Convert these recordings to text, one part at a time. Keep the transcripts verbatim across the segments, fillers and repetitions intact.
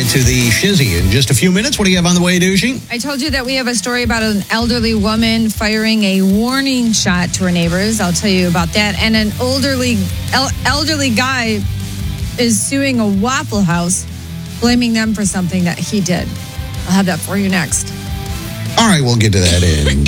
to the Shizzy in just a few minutes. What do you have on the way, Douchey? I told you that we have a story about an elderly woman firing a warning shot to her neighbors. I'll tell you about that. And an elderly, el- elderly guy is suing a Waffle House, blaming them for something that he did. I'll have that for you next. All right, we'll get to that in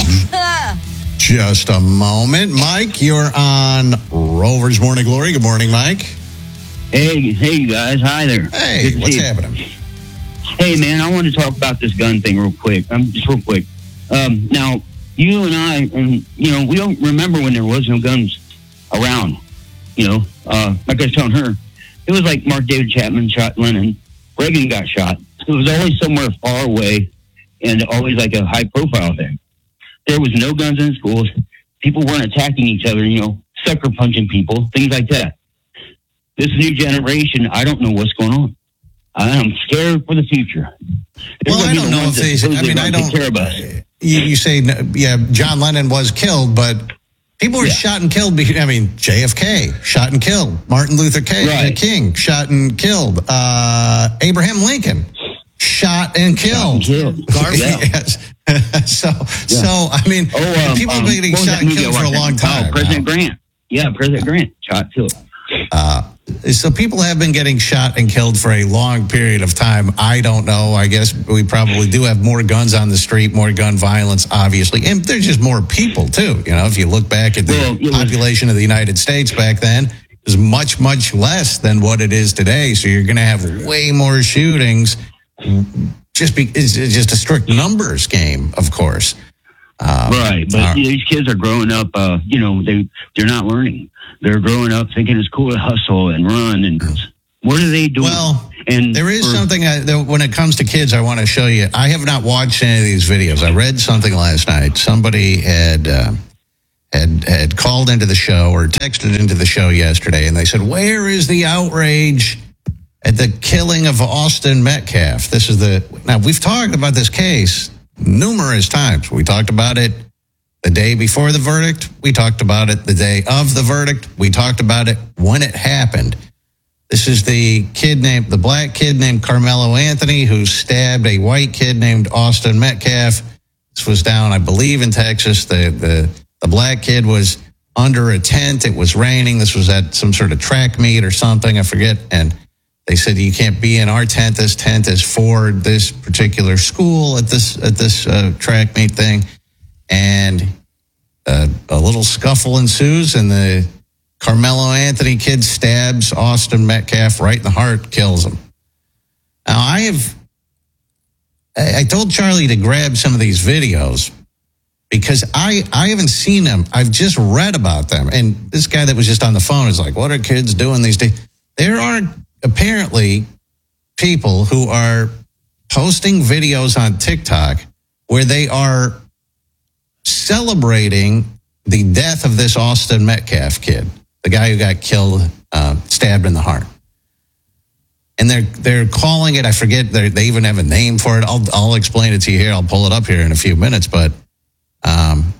just a moment. Mike, you're on Rover's Morning Glory. Good morning, Mike. Hey, hey, guys. Hi there. Hey, what's happening? Hey, man, I want to talk about this gun thing real quick. I'm um, just real quick. Um, now, you and I, and you know, we don't remember when there was no guns around. You know, uh, like I was telling her, it was like Mark David Chapman shot Lennon. Reagan got shot. It was always somewhere far away and always like a high-profile thing. There was no guns in schools. People weren't attacking each other, you know, sucker punching people, things like that. This new generation, I don't know what's going on. I'm scared for the future. Well, I don't know if they, I mean, I don't care about it. You, you say, yeah, John Lennon was killed, but people were yeah. shot and killed. I mean, J F K, shot and killed. Martin Luther King, right. King shot and killed. Uh, Abraham Lincoln, shot and killed. Shot and killed. Garfield, yeah. yes. so, yeah. so, I mean, oh, um, people have um, been getting shot and killed for a long time. Oh, President now. Grant. Yeah, President Grant, shot and killed. Uh, so people have been getting shot and killed for a long period of time. I don't know. I guess we probably do have more guns on the street, more gun violence, obviously. And there's just more people, too. You know, if you look back at the well, population of the United States back then, it was much, much less than what it is today. So you're going to have way more shootings. Just be, it's just a strict numbers game, of course. Um, right, but uh, these kids are growing up, uh, you know, they, they're not learning. They're growing up thinking it's cool to hustle and run. And what are they doing? Well, and there is for, something, I, that when it comes to kids, I want to show you. I have not watched any of these videos. I read something last night. Somebody had, uh, had, had called into the show or texted into the show yesterday, and they said, where is the outrage at the killing of Austin Metcalf? This is the, now we've talked about this case numerous times. We talked about it the day before the verdict. We talked about it the day of the verdict. We talked about it when it happened. This is the kid named, the black kid named Carmelo Anthony, who stabbed a white kid named Austin Metcalf. This was down, I believe, in Texas. The, the, the black kid was under a tent. It was raining. This was at some sort of track meet or something. I forget. And they said, you can't be in our tent. This tent is for this particular school at this at this uh, track meet thing. And uh, a little scuffle ensues, and the Carmelo Anthony kid stabs Austin Metcalf right in the heart, kills him. Now, I have, I told Charlie to grab some of these videos because I, I haven't seen them. I've just read about them. And this guy that was just on the phone is like, what are kids doing these days? There are apparently people who are posting videos on TikTok where they are celebrating the death of this Austin Metcalf kid, the guy who got killed, uh, stabbed in the heart. And they're they're calling it, I forget, they even have a name for it. I'll I'll explain it to you here. I'll pull it up here in a few minutes. But um,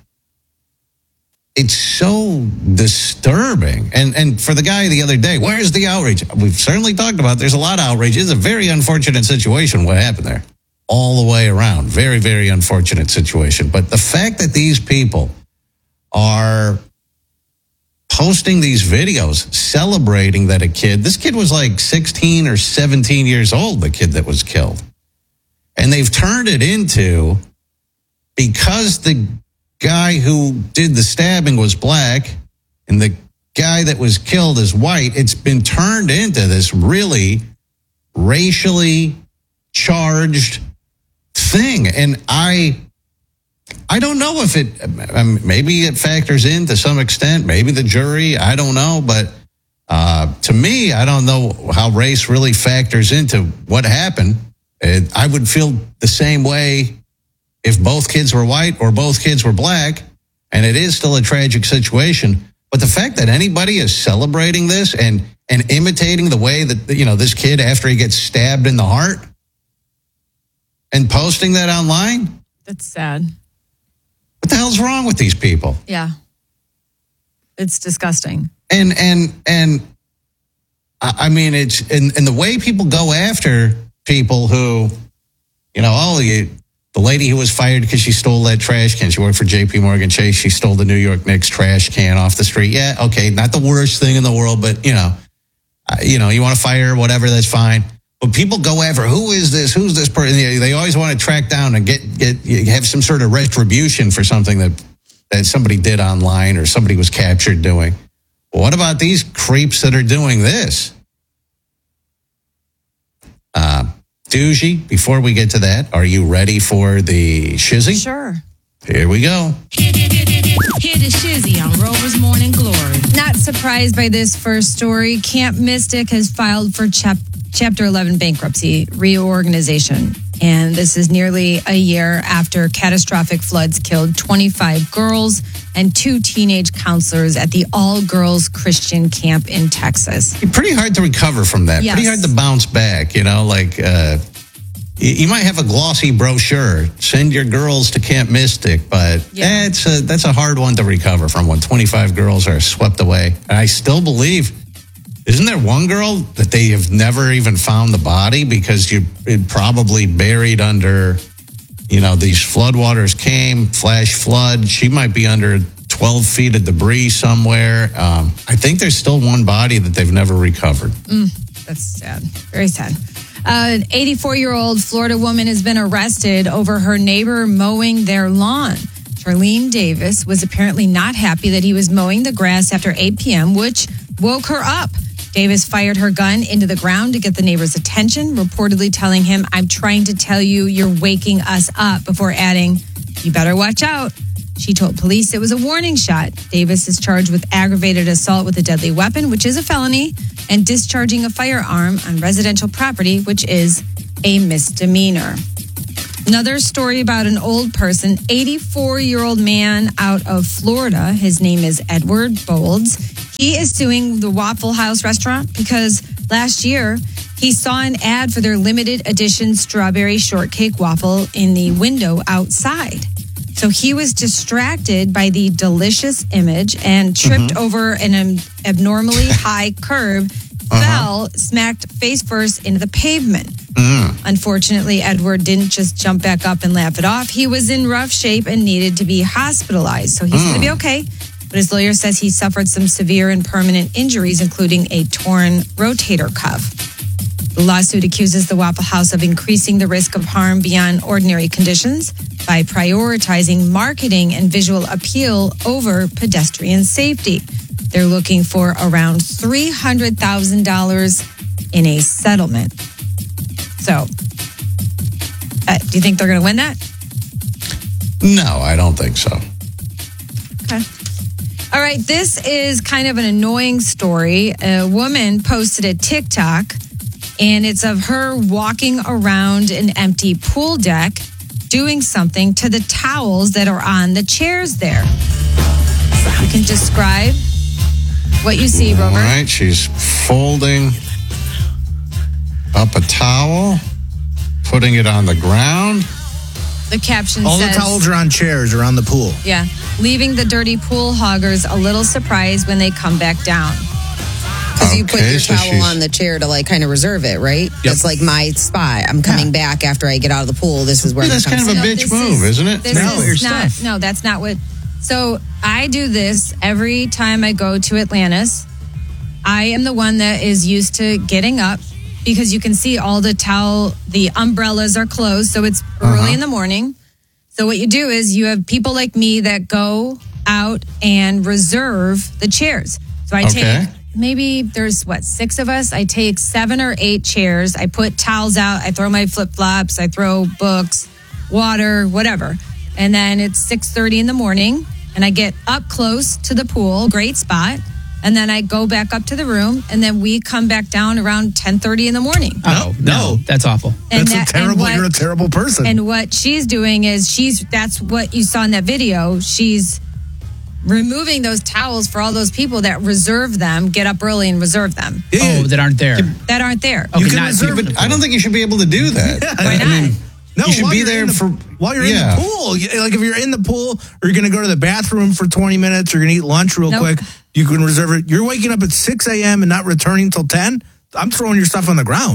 it's so disturbing. And and for the guy the other day, where's the outrage? We've certainly talked about there's a lot of outrage. It's a very unfortunate situation what happened there. All the way around. Very, very unfortunate situation. But the fact that these people are posting these videos celebrating that a kid, this kid was like sixteen or seventeen years old, the kid that was killed. And they've turned it into, because the guy who did the stabbing was black and the guy that was killed is white, it's been turned into this really racially charged thing. And I I don't know if it, um, maybe it factors in to some extent, maybe the jury, I don't know. But uh, to me, I don't know how race really factors into what happened. It, I would feel the same way if both kids were white or both kids were black, and it is still a tragic situation. But the fact that anybody is celebrating this and, and imitating the way that, you know, this kid after he gets stabbed in the heart and posting that online. That's sad. What the hell's wrong with these people? Yeah. It's disgusting. And, and, and I mean, it's, and, and the way people go after people who, you know, oh, you, the lady who was fired because she stole that trash can. She worked for J P Morgan Chase. She stole the New York Knicks trash can off the street. Yeah, okay, not the worst thing in the world, but, you know, uh, you know, you want to fire her, whatever, that's fine. But people go after, who is this? Who's this person? They always want to track down and get, get have some sort of retribution for something that, that somebody did online or somebody was captured doing. Well, what about these creeps that are doing this? Uh, Doogie, before we get to that, are you ready for the shizzy? Sure. Here we go. Hear the shizzy on Rover's Morning Glory. Not surprised by this first story. Camp Mystic has filed for chap- Chapter eleven bankruptcy reorganization. And this is nearly a year after catastrophic floods killed twenty-five girls and two teenage counselors at the all-girls Christian camp in Texas. Pretty hard to recover from that. Yes. Pretty hard to bounce back, you know, like uh, you, you might have a glossy brochure, send your girls to Camp Mystic, but Yeah. that's, a, that's a hard one to recover from when twenty-five girls are swept away. And I still believe, isn't there one girl that they have never even found the body because you it probably buried under, you know, these floodwaters came, flash flood. She might be under twelve feet of debris somewhere. Um, I think there's still one body that they've never recovered. Mm, that's sad. Very sad. Uh, an eighty-four-year-old Florida woman has been arrested over her neighbor mowing their lawn. Charlene Davis was apparently not happy that he was mowing the grass after eight p.m., which woke her up. Davis fired her gun into the ground to get the neighbor's attention, reportedly telling him, "I'm trying to tell you, you're waking us up," before adding, "You better watch out." She told police it was a warning shot. Davis is charged with aggravated assault with a deadly weapon, which is a felony, and discharging a firearm on residential property, which is a misdemeanor. Another story about an old person, eighty-four-year-old man out of Florida. His name is Edward Bolds. He is suing the Waffle House restaurant because last year he saw an ad for their limited edition strawberry shortcake waffle in the window outside. So he was distracted by the delicious image and tripped mm-hmm. over an ab- abnormally high curb, uh-huh. fell, smacked face first into the pavement. Mm. Unfortunately, Edward didn't just jump back up and laugh it off. He was in rough shape and needed to be hospitalized. So he's mm. going to be okay. But his lawyer says he suffered some severe and permanent injuries, including a torn rotator cuff. The lawsuit accuses the Waffle House of increasing the risk of harm beyond ordinary conditions by prioritizing marketing and visual appeal over pedestrian safety. They're looking for around three hundred thousand dollars in a settlement. So, uh, do you think they're going to win that? No, I don't think so. Okay. All right, this is kind of an annoying story. A woman posted a TikTok, and it's of her walking around an empty pool deck doing something to the towels that are on the chairs there. You can describe what you see, Rover. All right, she's folding up a towel, putting it on the ground. The caption All says... the towels are on chairs around the pool. Yeah. Leaving the dirty pool hoggers a little surprised when they come back down. Because you put Okay, your so towel she's- on the chair to like kind of reserve it, right? That's like my spot. I'm coming back after I get out of the pool. This is where Yeah, I'm that's kind of a No, bitch this move, isn't it? This No, your is not. stuff. No, that's not what. So I do this every time I go to Atlantis. I am the one that is used to getting up because you can see all the towel, the umbrellas are closed, so it's early Uh-huh. in the morning. So what you do is you have people like me that go out and reserve the chairs. So I Okay. take maybe there's what six of us. I take seven or eight chairs. I put towels out. I throw my flip flops. I throw books, water, whatever. And then it's six thirty in the morning, and I get up close to the pool, great spot. And then I go back up to the room, and then we come back down around ten thirty in the morning. Oh, no. That's awful. And That's that- a terrible, and what- you're a terrible person. And what she's doing is she's, that's what you saw in that video. She's removing those towels for all those people that reserve them, get up early and reserve them, Oh, that aren't there. that aren't there. Okay, can not reserve but it. I don't think you should be able to do that. Why not? I mean, No, you should while be you're there in the- for while you're yeah. in the pool. You- Like if you're in the pool, or you're going to go to the bathroom for twenty minutes, or you're going to eat lunch real Nope. quick. You can reserve it. You're waking up at six a.m. and not returning till ten. I'm throwing your stuff on the ground.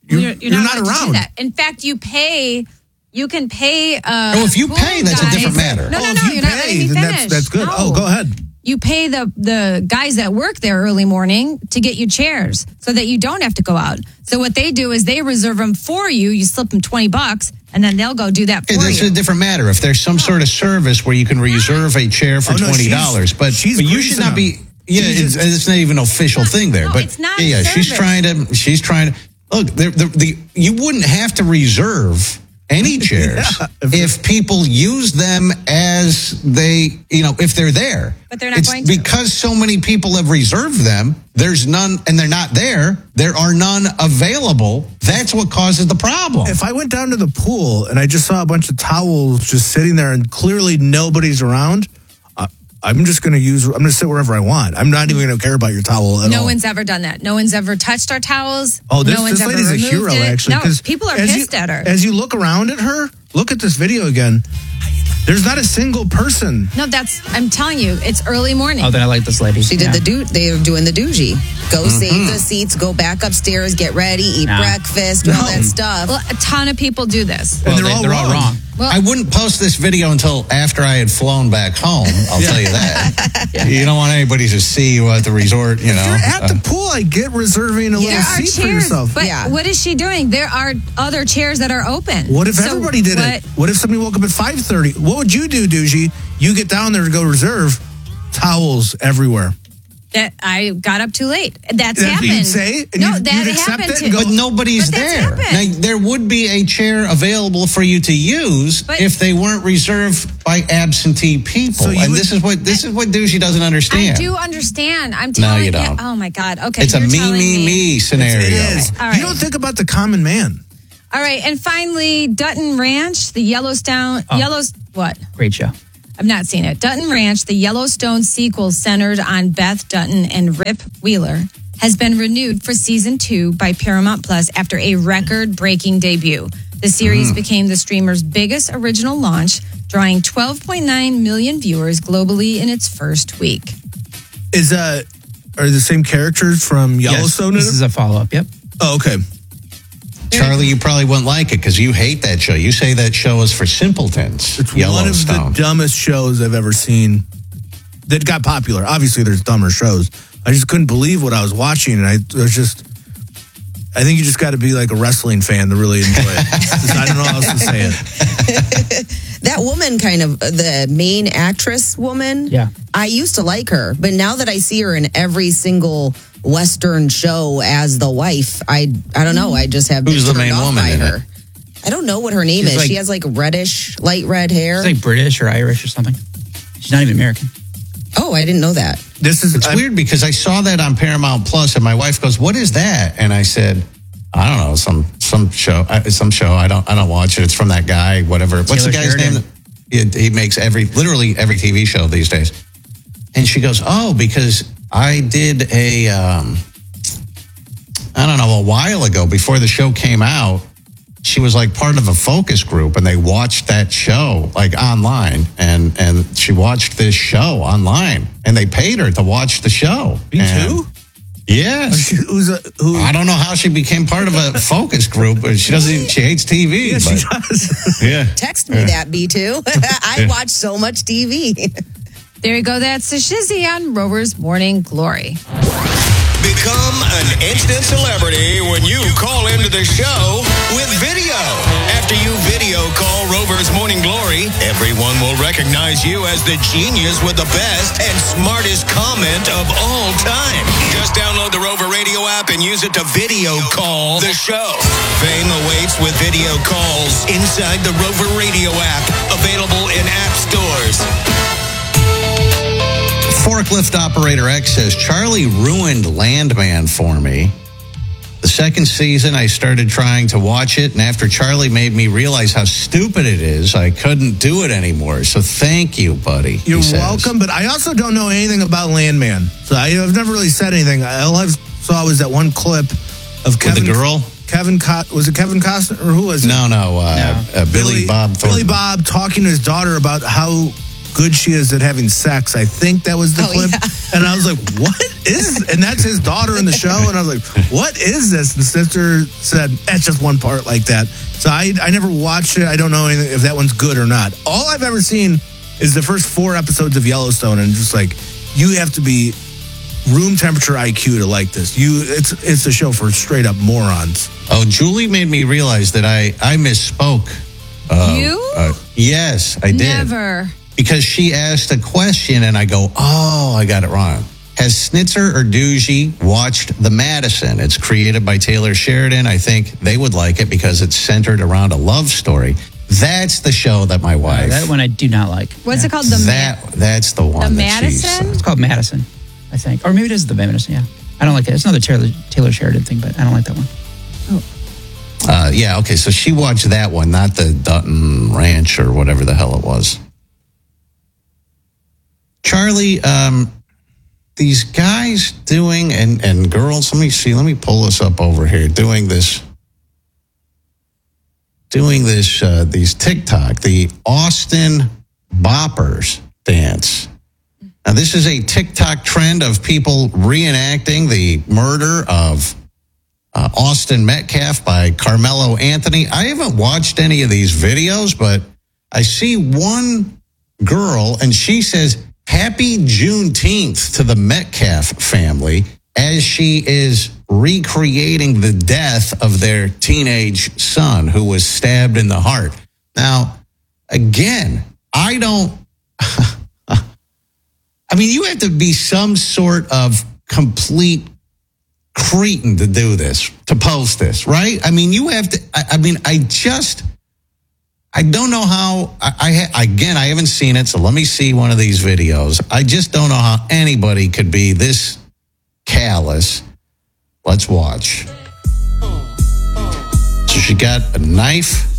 You're, You're, you're, not, not allowed to do around. that. In fact, you pay. You can pay. Uh, Oh, if you pool pay, that's a guys- different matter. No, oh, no, if no. you You're not pay, letting me then finish. that's, that's good. No. Oh, go ahead. You pay the the guys that work there early morning to get you chairs so that you don't have to go out. So what they do is they reserve them for you. You slip them twenty bucks, and then they'll go do that for Okay, that's you. a different matter. If there's some sort of service where you can reserve a chair for Oh, no, twenty dollars, she's- but, she's but you should greasing not be. them. Yeah, She's it's, just- it's not even an official thing there. no, but it's not yeah, a she's service. trying to. She's trying to look. The, the, the you wouldn't have to reserve any chairs Yeah. if people use them as they, you know, if they're there. But they're not it's going to. because so many people have reserved them. There's none, and they're not there. There are none available. That's what causes the problem. If I went down to the pool and I just saw a bunch of towels just sitting there and clearly nobody's around, uh, I'm just going to use, I'm going to sit wherever I want. I'm not even going to care about your towel at No all. one's ever done that. No one's ever touched our towels. Oh, this, no one's this ever lady's a removed hero, it. actually. No, 'cause people are as pissed you, at her. As you look around at her, look at this video again. There's not a single person. No, that's. I'm telling you, it's early morning. Oh, then I like this lady. She did Yeah. the do. They're doing the doogie. Go save the seats. Go back upstairs. Get ready. Eat No. breakfast. All that stuff. Well, a ton of people do this. Well, they're they, all they're all wrong. wrong. Well, I wouldn't post this video until after I had flown back home. I'll tell you that. You don't want anybody to see you at the resort, you know. You're at the Uh, pool. I get reserving a Yeah. there little are seat for chairs, yourself. but Yeah. what is she doing? There are other chairs that are open. What if So everybody did what- it? What if somebody woke up at five thirty? What would you do, Doogie? You get down there to go reserve towels everywhere. That I got up too late. That's That's what happened. you'd say? And no, you'd- that you'd accept happened it to. and go- But nobody's But that's there. happened. Now, there would be a chair available for you to use But- if they weren't reserved by absentee people. So you and would- this is what this is what Douchey doesn't I understand. do understand. I'm No, telling you don't. Oh my God. Okay. It's a you're me, telling me, me scenario. It is. All You right. don't think about the common man. All right. And finally, Dutton Ranch, the Yellowstone. Oh. Yellows. What? Great show. I've not seen it. Dutton Ranch, the Yellowstone sequel centered on Beth Dutton and Rip Wheeler, has been renewed for season two by Paramount Plus after a record-breaking debut. The series Mm. became the streamer's biggest original launch, drawing twelve point nine million viewers globally in its first week. Is uh, are the same characters from Yellowstone? Yes, in this it? is a follow up. Yep. Oh, okay. Charlie, you probably wouldn't like it because you hate that show. You say that show is for simpletons. It's one of Yellowstone. the dumbest shows I've ever seen that got popular. Obviously, there's dumber shows. I just couldn't believe what I was watching, and I it was just. I think you just got to be like a wrestling fan to really enjoy it. Just- I don't know how else to say it. That woman, kind of the main actress woman. Yeah. I used to like her, but now that I see her in every single Western show as the wife, I I don't know. I just have been Who's the turned main off woman by in her. it? I don't know what her name She's is. like- she has like reddish, light red hair. She's like British or Irish or something. She's not even American. oh, I didn't know that. This is It's I- weird because I saw that on Paramount Plus, and my wife goes, "What is that?" And I said, "I don't know, some some show, uh, some show. I don't I don't watch it. It's from that guy, whatever. What's the Taylor guy's Sheridan. name? He, he makes every literally every T V show these days." And she goes, "Oh, because I did a, um, I don't know, a while ago before the show came out." She was like part of a focus group, and they watched that show like online, and and she watched this show online, and they paid her to watch the show. Me And- too. Yes. Who's a, who? I don't know how she became part of a focus group, but she doesn't. She hates T V. Yeah, she but- does. yeah. Text me that, B two. I watch so much T V. There you go. That's the Shizzy on Rover's Morning Glory. Become an instant celebrity when you call into the show with video. After you video call Rover's Morning Glory, everyone will recognize you as the genius with the best and smartest comment of all time. Just download the Rover Radio app and use it to video call the show. Fame awaits with video calls inside the Rover Radio app, available in app stores. Forklift Operator X says, Charlie ruined Landman for me. The second season, I started trying to watch it, and after Charlie made me realize how stupid it is, I couldn't do it anymore. So thank you, buddy. he You're says. welcome, but I also don't know anything about Landman. So I, I've never really said anything. All I saw was that one clip of Kevin. With the girl? Kevin, Co- was it Kevin Costner or who was it? No, no, uh, No. Uh, Billy, Bob Thornton. Billy Bob talking to his daughter about how good she is at having sex. I think that was the Oh, clip. yeah. And I was like, what? is, and that's his daughter in the show. And I was like, what is this? And sister said, that's just one part like that. So I, I never watched it. I don't know anything, if that one's good or not. All I've ever seen is the first four episodes of Yellowstone, and just like, you have to be room temperature I Q to like this. You, it's it's a show for straight up morons. Oh, Julie made me realize that I, I misspoke. Uh, You? Uh, yes, I did. Never. Because she asked a question and I go, oh, I got it wrong. Has Snitzer or Doogie watched The Madison? It's created by Taylor Sheridan. I think they would like it because it's centered around a love story. That's the show that my wife. That one I do not like. What's Yeah. it called? The that Ma- that's the one. The that she's, Madison? It's called Madison, I think. Or maybe it is the Madison, yeah. I don't like it. It's another Taylor, Taylor Sheridan thing, but I don't like that one. Uh, yeah, okay. So she watched that one, not the Dutton Ranch or whatever the hell it was. Charlie, um, these guys doing and and girls. Let me see. Let me pull this up over here. Doing this. Doing this. Uh, these TikTok, the Austin Boppers dance. Now, this is a TikTok trend of people reenacting the murder of uh, Austin Metcalf by Carmelo Anthony. I haven't watched any of these videos, but I see one girl, and she says, Happy Juneteenth to the Metcalf family as she is recreating the death of their teenage son who was stabbed in the heart. Now, again, I don't... I mean, you have to be some sort of complete cretin to do this, to post this, right? I mean, you have to, I, I mean, I just, I don't know how, I, I again, I haven't seen it, so let me see one of these videos. I just don't know how anybody could be this callous. Let's watch. So she got a knife